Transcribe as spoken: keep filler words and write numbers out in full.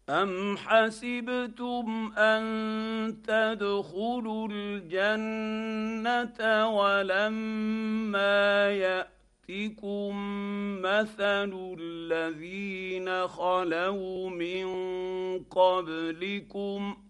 أم حسبتم أن تدخلوا الجنة ولما يأتكم مثل الذين خلوا من قبلكم